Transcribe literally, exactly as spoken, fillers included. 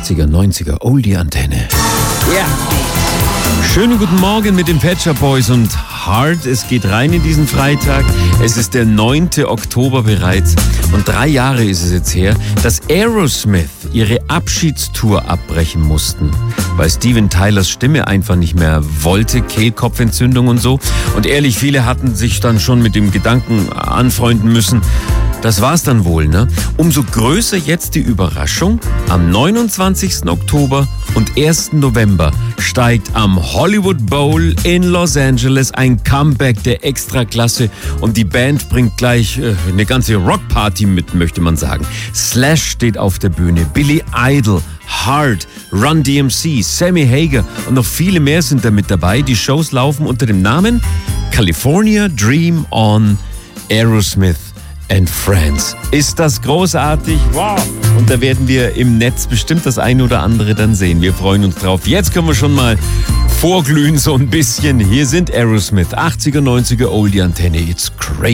achtziger, neunziger Oldie Antenne. Ja. Yeah. Schönen guten Morgen mit den Pet Shop Boys und Heart. Es geht rein in diesen Freitag. Es ist der neunte Oktober bereits und drei Jahre ist es jetzt her, dass Aerosmith ihre Abschiedstour abbrechen mussten, weil Steven Tylers Stimme einfach nicht mehr wollte, Kehlkopfentzündung und so. Und ehrlich, viele hatten sich dann schon mit dem Gedanken anfreunden müssen, das war's dann wohl, ne? Umso größer jetzt die Überraschung. Am neunundzwanzigsten Oktober und ersten November steigt am Hollywood Bowl in Los Angeles ein Comeback der Extraklasse und die Band bringt gleich äh, eine ganze Rockparty mit, möchte man sagen. Slash steht auf der Bühne, Billy Idol, Heart, Run D M C, Sammy Hagar und noch viele mehr sind da mit dabei. Die Shows laufen unter dem Namen California Dream on Aerosmith and Friends. Ist das großartig? Wow! Und da werden wir im Netz bestimmt das eine oder andere dann sehen. Wir freuen uns drauf. Jetzt können wir schon mal vorglühen so ein bisschen. Hier sind Aerosmith, achtziger, neunziger Oldie Antenne. It's crazy.